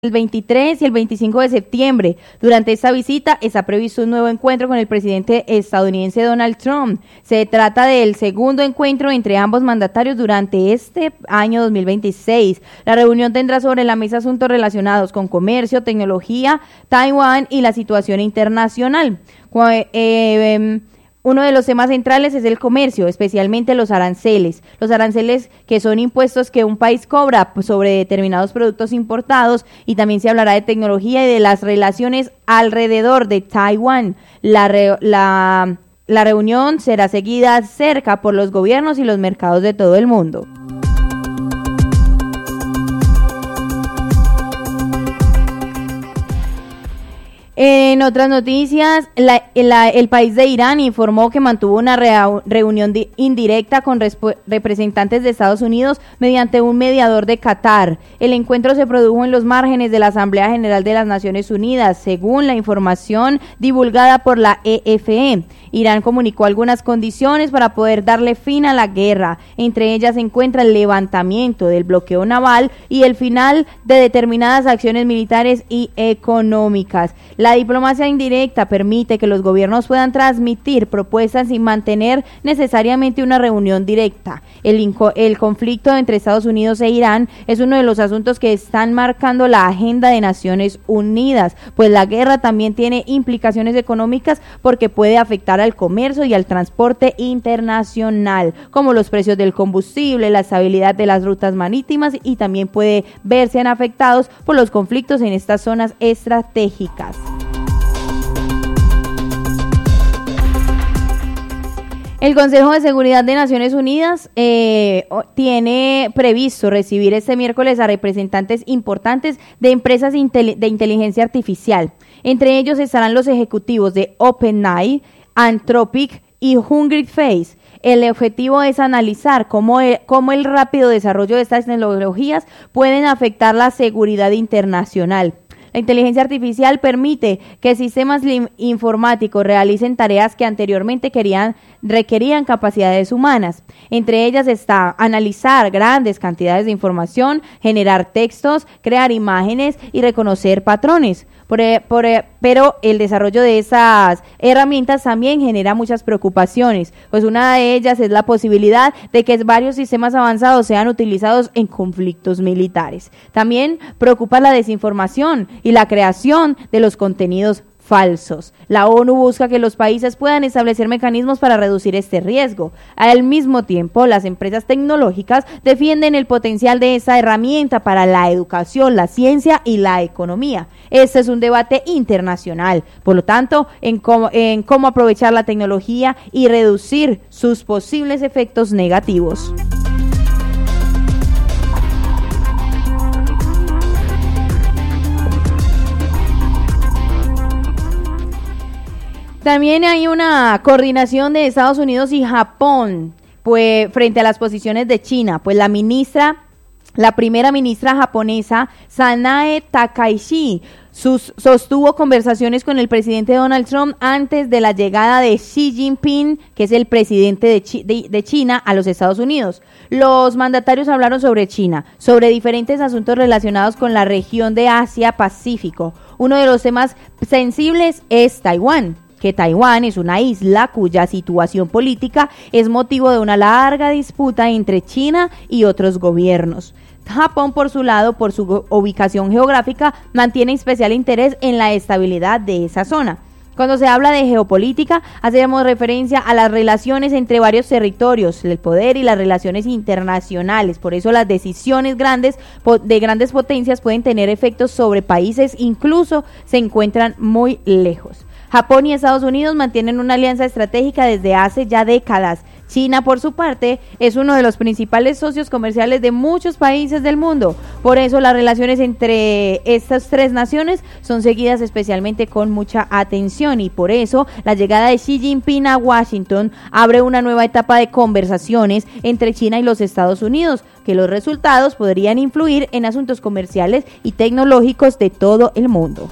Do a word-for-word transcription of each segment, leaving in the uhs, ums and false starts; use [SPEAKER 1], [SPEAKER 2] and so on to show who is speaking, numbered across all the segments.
[SPEAKER 1] El veintitrés y el veinticinco de septiembre. Durante esta visita está previsto un nuevo encuentro con el presidente estadounidense Donald Trump. Se trata del segundo encuentro entre ambos mandatarios durante este año dos mil veintiséis. La reunión tendrá sobre la mesa asuntos relacionados con comercio, tecnología, Taiwán y la situación internacional. Eh, eh, Uno de los temas centrales es el comercio, especialmente los aranceles. Los aranceles que son impuestos que un país cobra sobre determinados productos importados, y también se hablará de tecnología y de las relaciones alrededor de Taiwán. La, re, la, la reunión será seguida cerca por los gobiernos y los mercados de todo el mundo. En otras noticias, la, la, el país de Irán informó que mantuvo una rea, reunión de, indirecta con resp- representantes de Estados Unidos mediante un mediador de Qatar. El encuentro se produjo en los márgenes de la Asamblea General de las Naciones Unidas, según la información divulgada por la E F E. Irán comunicó algunas condiciones para poder darle fin a la guerra. Entre ellas se encuentra el levantamiento del bloqueo naval y el final de determinadas acciones militares y económicas. La diplomacia indirecta permite que los gobiernos puedan transmitir propuestas sin mantener necesariamente una reunión directa. El, inco- el conflicto entre Estados Unidos e Irán es uno de los asuntos que están marcando la agenda de Naciones Unidas, pues la guerra también tiene implicaciones económicas porque puede afectar al comercio y al transporte internacional, como los precios del combustible, la estabilidad de las rutas marítimas, y también puede verse afectados por los conflictos en estas zonas estratégicas. El Consejo de Seguridad de Naciones Unidas eh, tiene previsto recibir este miércoles a representantes importantes de empresas intel- de inteligencia artificial. Entre ellos estarán los ejecutivos de OpenAI, Anthropic y Hugging Face. El objetivo es analizar cómo el, cómo el rápido desarrollo de estas tecnologías pueden afectar la seguridad internacional. La inteligencia artificial permite que sistemas lim- informáticos realicen tareas que anteriormente querían, requerían capacidades humanas. Entre ellas está analizar grandes cantidades de información, generar textos, crear imágenes y reconocer patrones. Por, por, pero el desarrollo de esas herramientas también genera muchas preocupaciones, pues una de ellas es la posibilidad de que varios sistemas avanzados sean utilizados en conflictos militares. También preocupa la desinformación y la creación de los contenidos falsos. La ONU busca que los países puedan establecer mecanismos para reducir este riesgo. Al mismo tiempo, las empresas tecnológicas defienden el potencial de esa herramienta para la educación, la ciencia y la economía. Este es un debate internacional, por lo tanto, en cómo, en cómo aprovechar la tecnología y reducir sus posibles efectos negativos. También hay una coordinación de Estados Unidos y Japón, pues, frente a las posiciones de China. Pues la ministra, la primera ministra japonesa, Sanae Takaichi, sus, sostuvo conversaciones con el presidente Donald Trump antes de la llegada de Xi Jinping, que es el presidente de, Chi, de, de China, a los Estados Unidos. Los mandatarios hablaron sobre China, sobre diferentes asuntos relacionados con la región de Asia-Pacífico. Uno de los temas sensibles es Taiwán, que Taiwán es una isla cuya situación política es motivo de una larga disputa entre China y otros gobiernos. Japón, por su lado, por su ubicación geográfica, mantiene especial interés en la estabilidad de esa zona. Cuando se habla de geopolítica, hacemos referencia a las relaciones entre varios territorios, el poder y las relaciones internacionales. Por eso las decisiones grandes de grandes potencias pueden tener efectos sobre países, incluso se encuentran muy lejos. Japón y Estados Unidos mantienen una alianza estratégica desde hace ya décadas. China, por su parte, es uno de los principales socios comerciales de muchos países del mundo. Por eso las relaciones entre estas tres naciones son seguidas especialmente con mucha atención, y por eso la llegada de Xi Jinping a Washington abre una nueva etapa de conversaciones entre China y los Estados Unidos, que los resultados podrían influir en asuntos comerciales y tecnológicos de todo el mundo.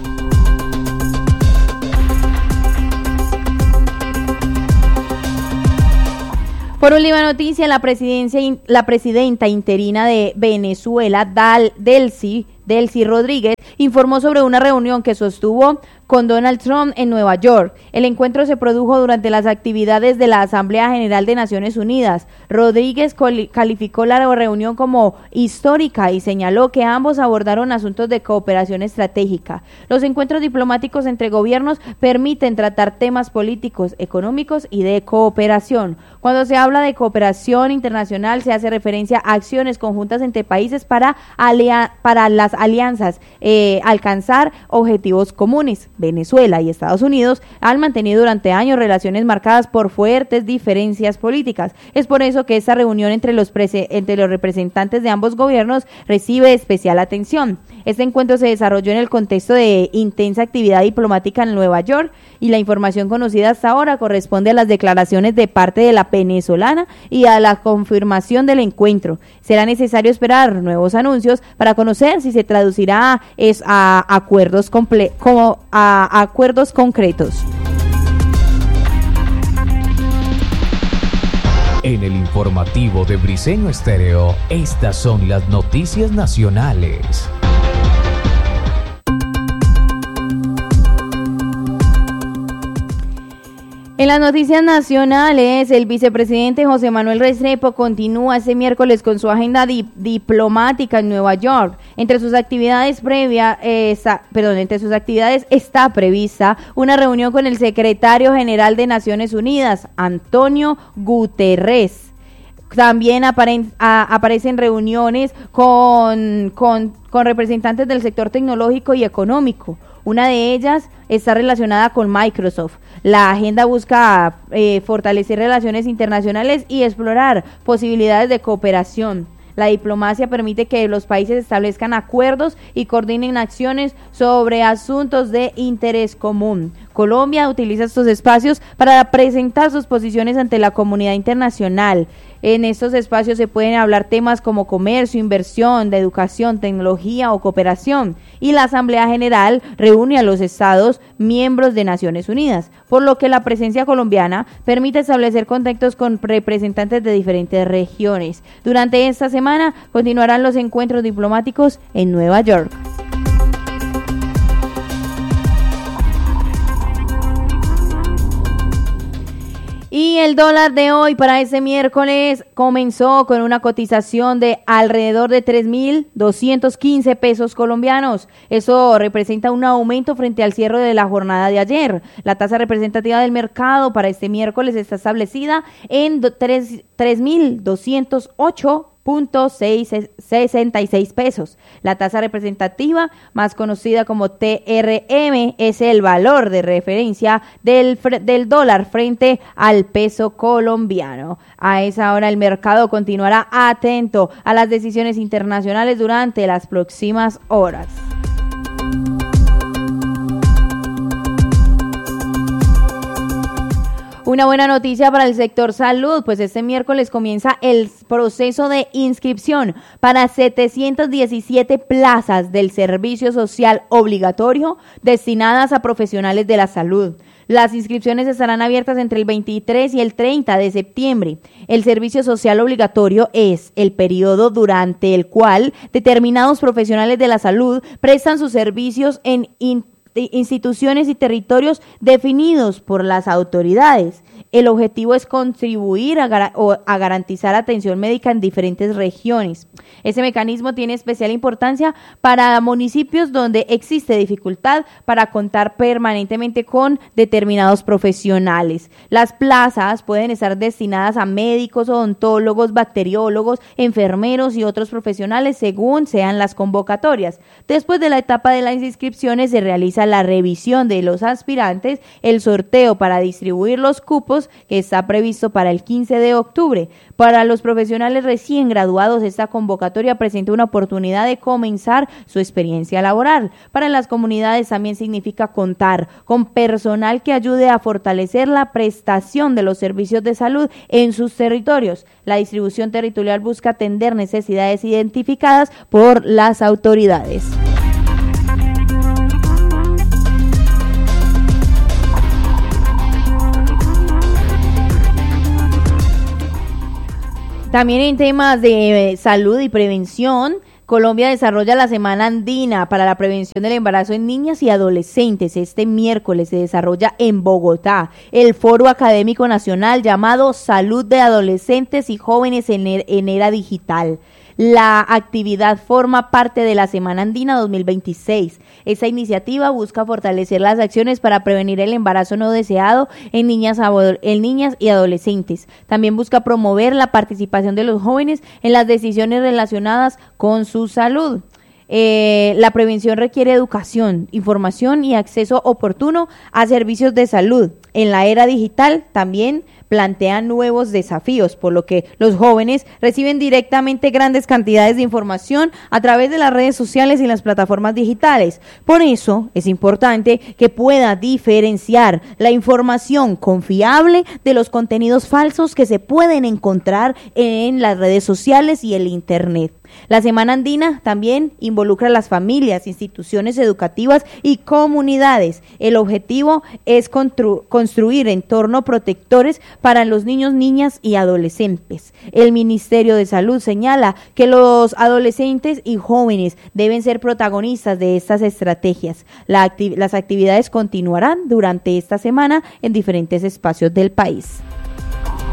[SPEAKER 1] Por última noticia, la presidencia, la presidenta interina de Venezuela, Dal, Delcy Delcy Rodríguez, informó sobre una reunión que sostuvo con Donald Trump en Nueva York. El encuentro se produjo durante las actividades de la Asamblea General de Naciones Unidas. Rodríguez calificó la reunión como histórica y señaló que ambos abordaron asuntos de cooperación estratégica. Los encuentros diplomáticos entre gobiernos permiten tratar temas políticos, económicos y de cooperación. Cuando se habla de cooperación internacional, se hace referencia a acciones conjuntas entre países para, alia- para las alianzas, eh, alcanzar objetivos comunes. Venezuela y Estados Unidos han mantenido durante años relaciones marcadas por fuertes diferencias políticas. Es por eso que esta reunión entre los, prese- entre los representantes de ambos gobiernos recibe especial atención. Este encuentro se desarrolló en el contexto de intensa actividad diplomática en Nueva York y la información conocida hasta ahora corresponde a las declaraciones de parte de la venezolana y a la confirmación del encuentro. Será necesario esperar nuevos anuncios para conocer si se traducirá es a acuerdos comple- como a a acuerdos concretos.
[SPEAKER 2] En el informativo de Briseño Estéreo, estas son las noticias nacionales.
[SPEAKER 1] En las noticias nacionales, el vicepresidente José Manuel Restrepo continúa este miércoles con su agenda di- diplomática en Nueva York. Entre sus actividades previa, eh, está, perdón, entre sus actividades está prevista una reunión con el secretario general de Naciones Unidas, Antonio Guterres. También aparen, a, aparecen reuniones con, con, con representantes del sector tecnológico y económico. Una de ellas está relacionada con Microsoft. La agenda busca eh, fortalecer relaciones internacionales y explorar posibilidades de cooperación. La diplomacia permite que los países establezcan acuerdos y coordinen acciones sobre asuntos de interés común. Colombia utiliza estos espacios para presentar sus posiciones ante la comunidad internacional. En estos espacios se pueden hablar temas como comercio, inversión, de educación, tecnología o cooperación. Y la Asamblea General reúne a los estados miembros de Naciones Unidas, por lo que la presencia colombiana permite establecer contactos con representantes de diferentes regiones. Durante esta semana continuarán los encuentros diplomáticos en Nueva York. Y el dólar de hoy para este miércoles comenzó con una cotización de alrededor de tres mil doscientos quince pesos colombianos. Eso representa un aumento frente al cierre de la jornada de ayer. La tasa representativa del mercado para este miércoles está establecida en tres mil doscientos ocho punto sesenta y seis pesos. La tasa representativa, más conocida como T R M, es el valor de referencia del, del dólar frente al peso colombiano. A esa hora el mercado continuará atento a las decisiones internacionales durante las próximas horas. Una buena noticia para el sector salud, pues este miércoles comienza el proceso de inscripción para setecientas diecisiete plazas del servicio social obligatorio destinadas a profesionales de la salud. Las inscripciones estarán abiertas entre el veintitrés y el treinta de septiembre. El servicio social obligatorio es el periodo durante el cual determinados profesionales de la salud prestan sus servicios en in- instituciones y territorios definidos por las autoridades. El objetivo es contribuir a, gar- o a garantizar atención médica en diferentes regiones. Ese mecanismo tiene especial importancia para municipios donde existe dificultad para contar permanentemente con determinados profesionales. Las plazas pueden estar destinadas a médicos, odontólogos, bacteriólogos, enfermeros y otros profesionales según sean las convocatorias. Después de la etapa de las inscripciones se realiza la revisión de los aspirantes, el sorteo para distribuir los cupos que está previsto para el quince de octubre. Para los profesionales recién graduados, esta convocatoria presenta una oportunidad de comenzar su experiencia laboral. Para las comunidades también significa contar con personal que ayude a fortalecer la prestación de los servicios de salud en sus territorios. La distribución territorial busca atender necesidades identificadas por las autoridades. También en temas de salud y prevención, Colombia desarrolla la Semana Andina para la prevención del embarazo en niñas y adolescentes. Este miércoles se desarrolla en Bogotá el Foro Académico Nacional llamado Salud de Adolescentes y Jóvenes en, er- en Era Digital. La actividad forma parte de la Semana Andina dos mil veintiséis. Esta iniciativa busca fortalecer las acciones para prevenir el embarazo no deseado en niñas, en niñas y adolescentes. También busca promover la participación de los jóvenes en las decisiones relacionadas con su salud. Eh, la prevención requiere educación, información y acceso oportuno a servicios de salud. En la era digital también plantean nuevos desafíos, por lo que los jóvenes reciben directamente grandes cantidades de información a través de las redes sociales y las plataformas digitales. Por eso es importante que pueda diferenciar la información confiable de los contenidos falsos que se pueden encontrar en las redes sociales y el Internet. La Semana Andina también involucra a las familias, instituciones educativas y comunidades. El objetivo es constru- construir entornos protectores para los niños, niñas y adolescentes. El Ministerio de Salud señala que los adolescentes y jóvenes deben ser protagonistas de estas estrategias. La acti- las actividades continuarán durante esta semana en diferentes espacios del país.